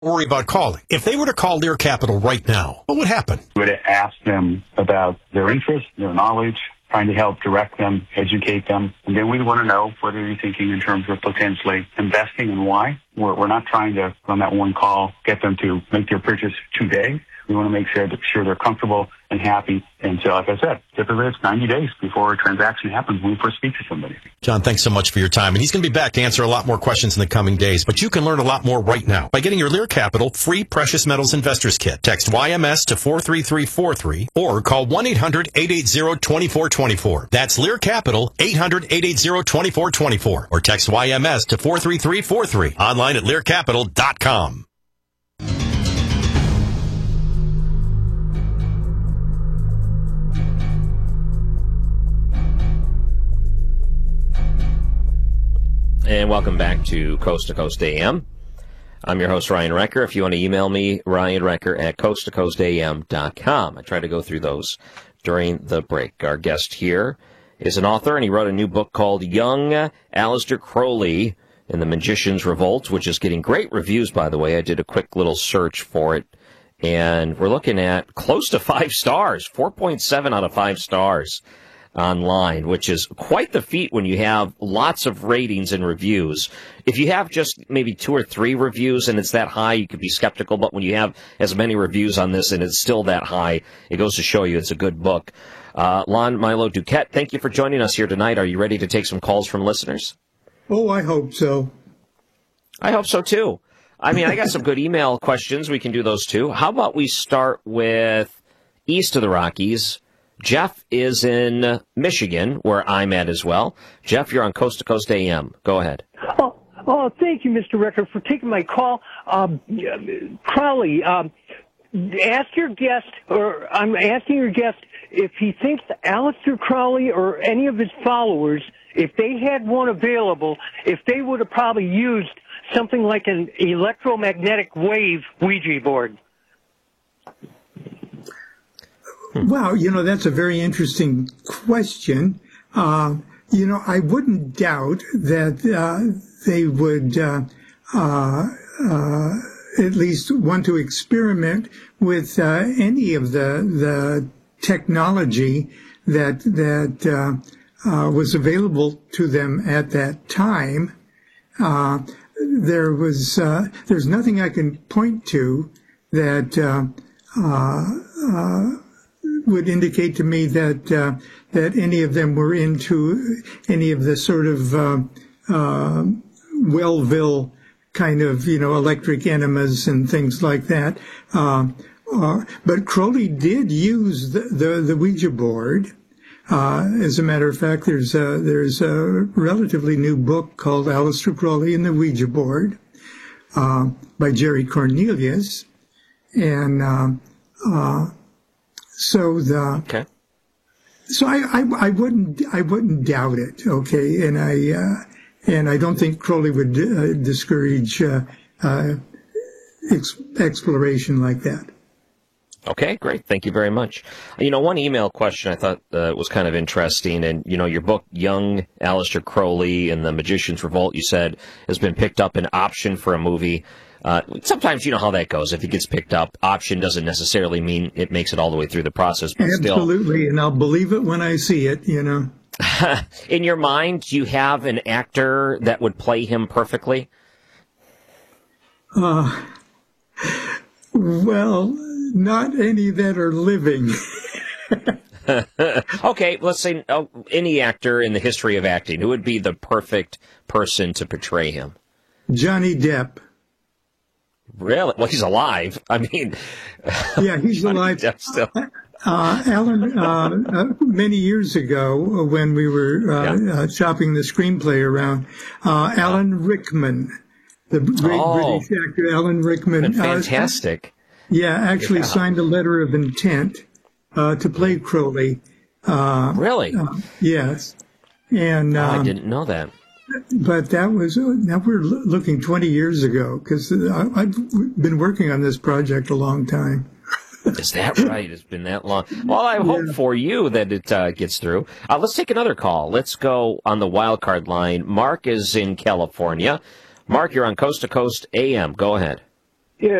worry about calling. If they were to call Lear Capital right now, what would happen? We would ask them about their interests, their knowledge, trying to help direct them, educate them. And then we want to know what are you thinking in terms of potentially investing and why. We're not trying to, on that one call, get them to make their purchase today. We want to make sure they're comfortable and happy. And so, like I said, typically it's 90 days before a transaction happens when we first speak to somebody. John, thanks so much for your time. And he's going to be back to answer a lot more questions in the coming days. But you can learn a lot more right now by getting your Lear Capital free Precious Metals Investors Kit. Text YMS to 43343 or call 1-800-880-2424. That's Lear Capital, 800-880-2424. Or text YMS to 43343. Online at learcapital.com. And welcome back to Coast AM. I'm your host, Ryan Recker. If you want to email me, ryanrecker at coasttocoastam.com. I try to go through those during the break. Our guest here is an author, and he wrote a new book called Young Aleister Crowley and the Magician's Revolt, which is getting great reviews, by the way. I did a quick little search for it, and we're looking at close to 5 stars, 4.7 out of 5 stars. Online, which is quite the feat when you have lots of ratings and reviews. If you have just maybe 2 or 3 reviews and it's that high, you could be skeptical, but when you have as many reviews on this and it's still that high, it goes to show you it's a good book. Lon Milo Duquette, thank you for joining us here tonight. Are you ready to take some calls from listeners? Oh, I hope so. I hope so, too. I mean, I got some good email questions. We can do those, too. How about we start with east of the Rockies? Jeff is in Michigan, where I'm at as well. Jeff, you're on Coast to Coast AM. Go ahead. Oh, thank you, Mr. Recker, for taking my call. Crowley, ask your guest, or I'm asking your guest, if he thinks Aleister Crowley or any of his followers, if they had one available, if they would have probably used something like an electromagnetic wave Ouija board. Well, that's a very interesting question. I wouldn't doubt that they would at least want to experiment with any of the technology that was available to them at that time. There's nothing I can point to that would indicate to me that any of them were into any of the sort of Wellville kind of electric enemas and things like that. But Crowley did use the Ouija board. As a matter of fact, there's a relatively new book called Aleister Crowley and the Ouija Board by Jerry Cornelius, and So I wouldn't doubt it. Okay, and I don't think Crowley would discourage exploration like that. Okay, great. Thank you very much. One email question I thought was kind of interesting, and your book Young Aleister Crowley and the Magician's Revolt, you said, has been picked up and optioned for a movie. Sometimes you know how that goes. If it gets picked up, option doesn't necessarily mean it makes it all the way through the process. But absolutely, and I'll believe it when I see it, In your mind, do you have an actor that would play him perfectly? Well, not any that are living. Okay, let's say any actor in the history of acting. Who would be the perfect person to portray him? Johnny Depp. Really? Well, he's alive. I mean, yeah, he's alive. Still. Alan, many years ago, when we were shopping the screenplay around, Alan Rickman, the great British actor Alan Rickman, fantastic. Actually signed a letter of intent to play Crowley. Really? Yes. And I didn't know that. But that was, now we're looking 20 years ago, because I've been working on this project a long time. Is that right? It's been that long. Well, I hope for you that it gets through. Let's take another call. Let's go on the wild card line. Mark is in California. Mark, you're on Coast to Coast AM. Go ahead.